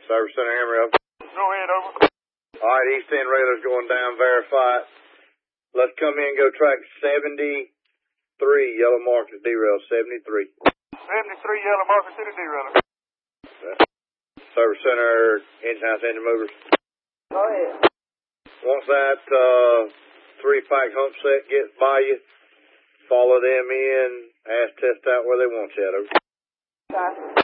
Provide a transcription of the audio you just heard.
Service Center, Amarillo. Go ahead, over. All right, East End Railers going down, verify it. Let's come in, go track 73, yellow marker, derail, 73. 73, yellow marker, city derail. Service Center, engine house, engine movers. Go ahead. Once that 3-pack hump set gets by you, follow them in, ask test out where they want you at. Over. Copy.